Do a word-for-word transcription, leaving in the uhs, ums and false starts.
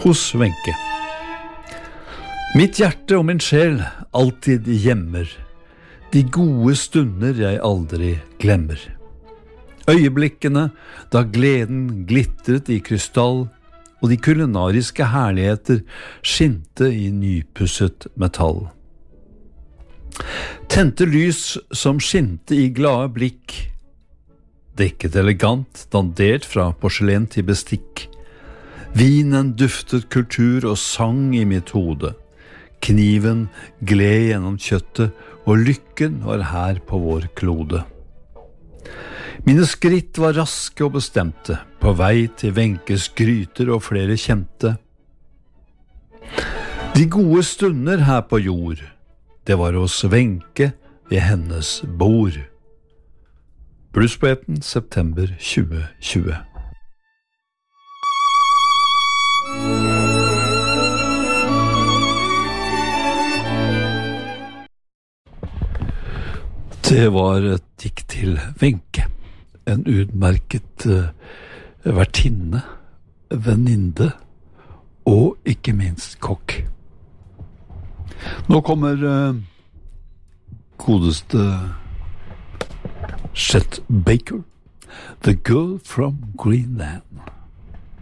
hos Wenche. Mitt hjerte og min sjel alltid gjemmer de gode stunder jeg aldri glemmer. Øyeblikkene da gleden glitret i krystall, og de kulinariske herligheter skinte i nypusset metall. Tente lys som skinte i glade blikk, dekket elegant, dandert fra porselen til bestikk. Vinen duftet kultur og sang i mitt hode. Kniven gled gjennom kjøttet, og lykken var her på vår klode. Mine skritt var raske og bestemte, på vei til Wenches gryter og flere kjente. De gode stunder her på jord, det var hos Wenche ved hennes bord. Bluespoeten, september tjue tjue. Det var et dikt til Wenche, en utmerket uh, vertinne, venninne og ikke minst kokk. Nå kommer uh, godeste Chet Baker, The Girl from Greenland.